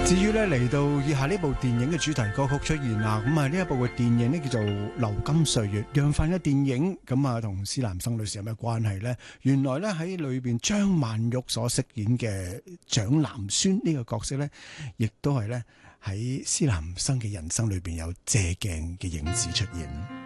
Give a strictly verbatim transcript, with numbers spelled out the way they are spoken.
至於咧嚟到以下呢部電影嘅主題歌曲出現啦，咁啊呢一部嘅電影呢叫做《流金歲月》，楊凡嘅電影，咁啊同施南生女士有咩關係呢？原來咧喺裏邊張曼玉所飾演嘅蔣南孫呢個角色呢，亦都係咧喺施南生嘅人生裏邊有借鏡嘅影子出現。